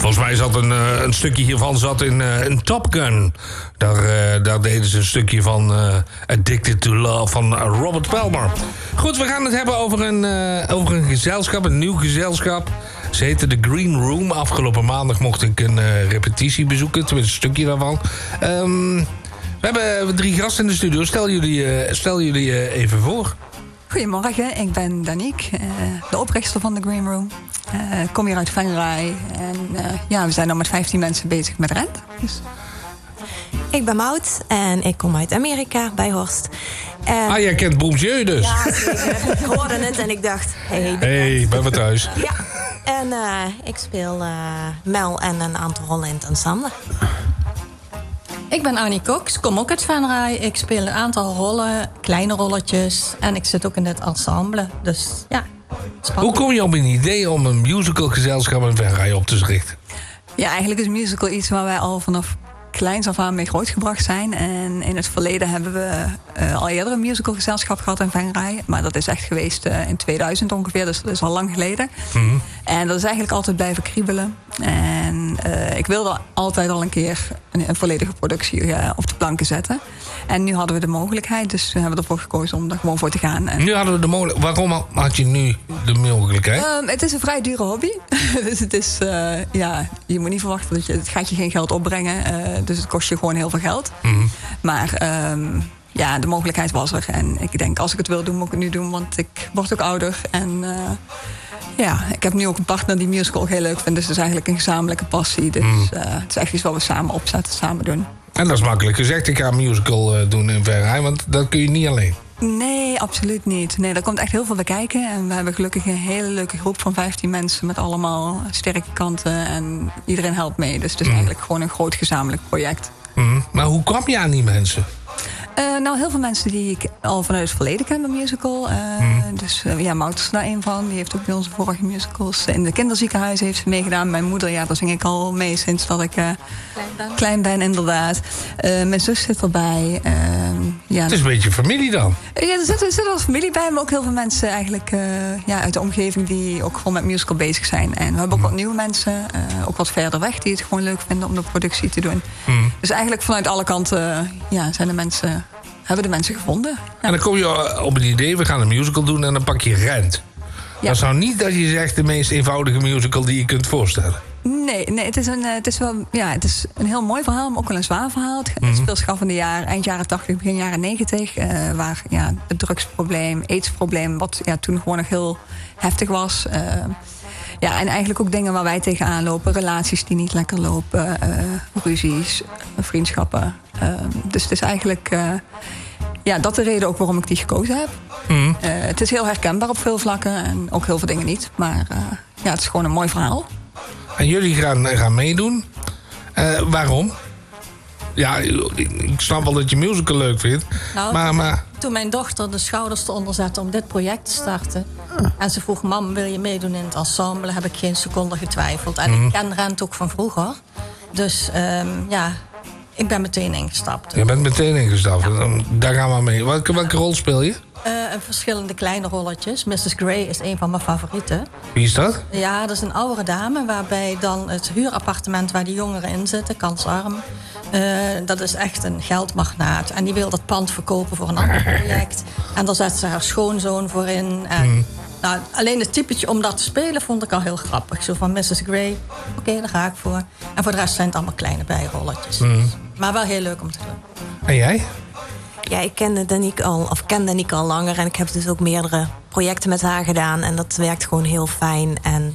Volgens mij zat een stukje hiervan zat in Top Gun. Daar deden ze een stukje van Addicted to Love van Robert Palmer. Goed, we gaan het hebben over een gezelschap, een nieuw gezelschap. Ze heette The Green Room. Afgelopen maandag mocht ik een repetitie bezoeken, tenminste een stukje daarvan. We hebben 3 gasten in de studio. Stel jullie even voor. Goedemorgen, ik ben Danique, de oprichter van The Green Room. Ik kom hier uit Venray en we zijn al met 15 mensen bezig met rent. Dus. Ik ben Maud en ik kom uit Amerika, bij Horst. Jij kent Boomsjeu dus. Ja, zeker. Ik hoorde het en ik dacht, hey, ben we thuis. Ja, en ik speel Mel en een aantal rollen in het ensemble. Ik ben Annie Cox, kom ook uit Venray. Ik speel een aantal rollen, kleine rolletjes. En ik zit ook in dit ensemble. Dus ja, spannend. Hoe kom je op een idee om een musicalgezelschap in Venray op te richten? Ja, eigenlijk is musical iets waar wij al vanaf kleins af aan mee grootgebracht zijn. En in het verleden hebben we al eerder een musicalgezelschap gehad in Venray. Maar dat is echt geweest in 2000 ongeveer, dus dat is al lang geleden. Mm-hmm. En dat is eigenlijk altijd blijven kriebelen. En ik wilde altijd al een keer een volledige productie op de planken zetten. En nu hadden we de mogelijkheid, dus we hebben ervoor gekozen om er gewoon voor te gaan. En nu hadden we de mogelijkheid. Waarom had je nu de mogelijkheid? Het is een vrij dure hobby. Dus het is, je moet niet verwachten dat het gaat je geen geld opbrengen. Dus het kost je gewoon heel veel geld. Mm-hmm. Maar de mogelijkheid was er. En ik denk, als ik het wil doen, moet ik het nu doen. Want ik word ook ouder. En ik heb nu ook een partner die musical heel leuk vindt. Dus het is eigenlijk een gezamenlijke passie. Dus het is echt iets wat we samen opzetten, samen doen. En dat is makkelijk gezegd. Ik ga een musical doen in Venray. Want dat kun je niet alleen. Nee, absoluut niet. Nee, daar komt echt heel veel bij kijken. En we hebben gelukkig een hele leuke groep van 15 mensen... met allemaal sterke kanten. En iedereen helpt mee. Dus het is eigenlijk gewoon een groot gezamenlijk project. Maar hoe kwam je aan die mensen? Heel veel mensen die ik al vanuit het verleden ken bij musical. Dus Maud is daar een van. Die heeft ook bij onze vorige musicals. In de kinderziekenhuis heeft ze meegedaan. Mijn moeder, daar zing ik al mee sinds dat ik klein ben, inderdaad. Mijn zus zit erbij. Het is een beetje familie dan. Ja, er zit wel familie bij. Maar ook heel veel mensen eigenlijk uit de omgeving die ook gewoon met musical bezig zijn. En we hebben ook wat nieuwe mensen. Ook wat verder weg die het gewoon leuk vinden om de productie te doen. Dus eigenlijk vanuit alle kanten hebben de mensen gevonden. Ja. En dan kom je op een idee, we gaan een musical doen en dan pak je Rent. Ja. Dat is nou niet dat je zegt de meest eenvoudige musical die je kunt voorstellen. Nee, het is een heel mooi verhaal, maar ook wel een zwaar verhaal. Het speelt zich af in de eind jaren 80, begin jaren 90. Waar het drugsprobleem, aidsprobleem, wat toen gewoon nog heel heftig was. En eigenlijk ook dingen waar wij tegenaan lopen. Relaties die niet lekker lopen. Ruzies, vriendschappen. Dus het is eigenlijk dat de reden ook waarom ik die gekozen heb. Het is heel herkenbaar op veel vlakken. En ook heel veel dingen niet. Maar het is gewoon een mooi verhaal. En jullie gaan meedoen. Waarom? Ja, ik snap wel dat je musical leuk vindt. Maar toen mijn dochter de schouders eronder zette om dit project te starten... en ze vroeg, mam, wil je meedoen in het ensemble? Heb ik geen seconde getwijfeld. En ik ken Rent ook van vroeger. Dus ik ben meteen ingestapt. Je bent meteen ingestapt. Ja. Daar gaan we mee. Welke rol speel je? Verschillende kleine rolletjes. Mrs. Grey is een van mijn favorieten. Wie is dat? Ja, dat is een oudere dame... waarbij dan het huurappartement waar die jongeren in zitten... kansarm, dat is echt een geldmagnaat. En die wil dat pand verkopen voor een ander project. En daar zet ze haar schoonzoon voor in. En, alleen het typetje om dat te spelen vond ik al heel grappig. Zo van Mrs. Grey, oké, daar ga ik voor. En voor de rest zijn het allemaal kleine bijrolletjes. Maar wel heel leuk om te doen. En jij? Ja, ik ken Danique al langer. En ik heb dus ook meerdere projecten met haar gedaan. En dat werkt gewoon heel fijn. En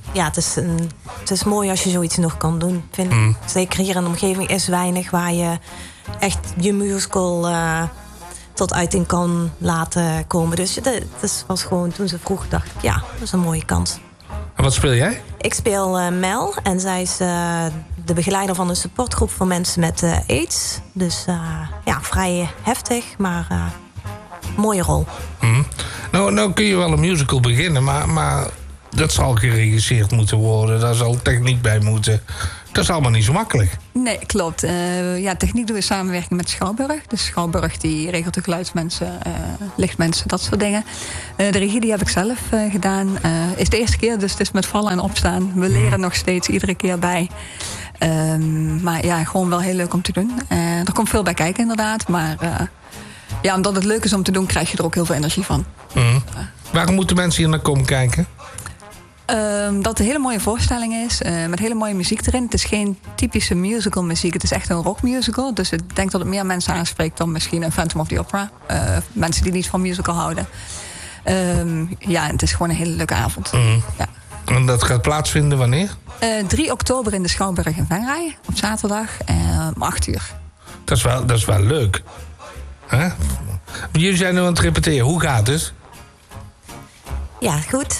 het is mooi als je zoiets nog kan doen. Vind ik. Zeker hier in de omgeving is weinig waar je echt je musical tot uiting kan laten komen. Dus dat was gewoon, toen ze vroeg, dacht ik, dat is een mooie kans. En wat speel jij? Ik speel Mel en zij is de begeleider van een supportgroep voor mensen met AIDS. Dus vrij heftig, maar mooie rol. Nou kun je wel een musical beginnen, maar dat zal geregisseerd moeten worden. Daar zal techniek bij moeten. Dat is allemaal niet zo makkelijk. Nee, klopt. Techniek doen we in samenwerking met Schouwburg. Dus Schouwburg die regelt de geluidsmensen, lichtmensen, dat soort dingen. De regie die heb ik zelf gedaan. Is de eerste keer, dus het is met vallen en opstaan. We leren nog steeds iedere keer bij. Maar ja, gewoon wel heel leuk om te doen. Er komt veel bij kijken inderdaad. Maar omdat het leuk is om te doen, krijg je er ook heel veel energie van. Waarom moeten mensen hier naar komen kijken? Dat het een hele mooie voorstelling is. Met hele mooie muziek erin. Het is geen typische musical muziek. Het is echt een rockmusical. Dus ik denk dat het meer mensen aanspreekt dan misschien een Phantom of the Opera. Mensen die niet van musical houden. Het is gewoon een hele leuke avond. Ja. En dat gaat plaatsvinden wanneer? 3 oktober in de Schouwburg in Venray. Op zaterdag om 8 uur. Dat is wel leuk. Huh? Jullie zijn nu aan het repeteren. Hoe gaat het? Ja, goed.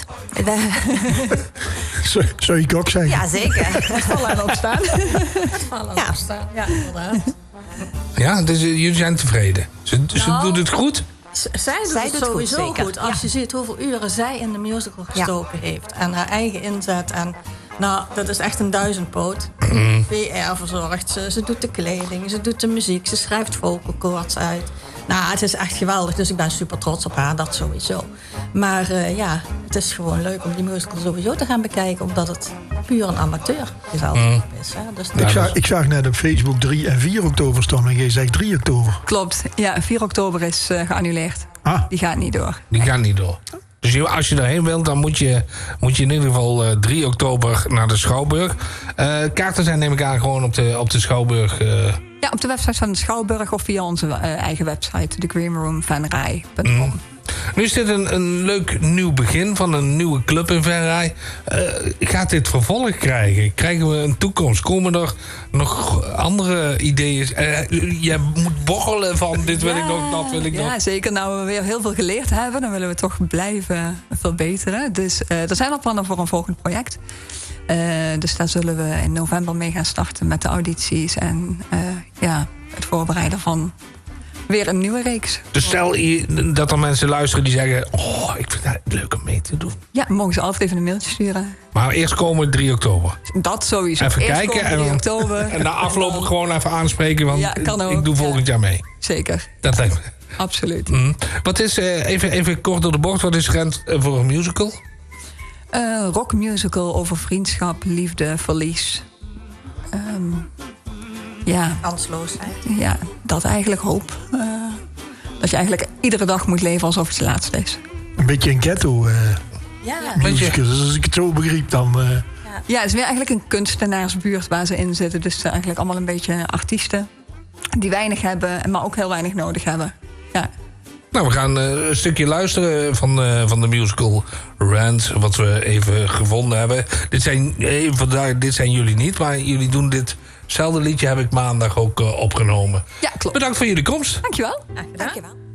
Zou je ook zeggen? Ja, zeker. Vallen en opstaan. Ja, inderdaad. Ja, dus jullie zijn tevreden. Ze doet het goed? Zij doet het sowieso goed. Zeker. Als je ziet hoeveel uren zij in de musical gestoken heeft. En haar eigen inzet. En dat is echt een duizendpoot. PR verzorgt ze. Ze doet de kleding. Ze doet de muziek. Ze schrijft vocal cords uit. Het is echt geweldig. Dus ik ben super trots op haar. Dat sowieso. Maar het is gewoon leuk om die musical sowieso te gaan bekijken. Omdat het puur een amateurgezelschap is. Hè? Dus ik zag net op Facebook 3 en 4 oktober staan. En jij zegt 3 oktober. Klopt. Ja, 4 oktober is geannuleerd. Die gaat niet door. Die gaat niet door. Dus als je erheen wilt, dan moet je in ieder geval 3 oktober naar de Schouwburg. Kaarten zijn, neem ik aan, gewoon op de Schouwburg. Ja, op de website van de Schouwburg of via onze eigen website, thegreenroomvenray.com. Nu is dit een leuk nieuw begin van een nieuwe club in Venray. Gaat dit vervolg krijgen? Krijgen we een toekomst? Komen er nog andere ideeën? Je moet borrelen van dit wil ik nog, dat wil ik nog. Ja, zeker. Nou, we weer heel veel geleerd hebben. Dan willen we toch blijven verbeteren. Dus er zijn al plannen voor een volgend project. Dus daar zullen we in november mee gaan starten met de audities. En het voorbereiden van weer een nieuwe reeks. Dus stel dat er mensen luisteren die zeggen... ik vind het leuk om mee te doen. Ja, mogen ze altijd even een mailtje sturen. Maar eerst komen 3 oktober. Dat sowieso. Even eerst kijken. En 3 oktober. En na afloop gewoon even aanspreken. Want kan ook, ik doe volgend jaar mee. Zeker. Dat lijkt me. Absoluut. Wat is, even kort door de bocht, wat is Rent voor een musical? Rockmusical over vriendschap, liefde, verlies. Kansloosheid. Ja, dat eigenlijk hoop. Dat je eigenlijk iedere dag moet leven alsof het de laatste is. Een beetje een ghetto musical. Dus als ik het zo begreep dan... Ja, het is weer eigenlijk een kunstenaarsbuurt waar ze in zitten. Dus eigenlijk allemaal een beetje artiesten die weinig hebben, maar ook heel weinig nodig hebben. Ja. Nou, we gaan een stukje luisteren van de musical Rent, wat we even gevonden hebben. Dit zijn jullie niet, maar jullie doen ditzelfde liedje heb ik maandag ook opgenomen. Ja, klopt. Bedankt voor jullie komst. Dankjewel. Dankjewel.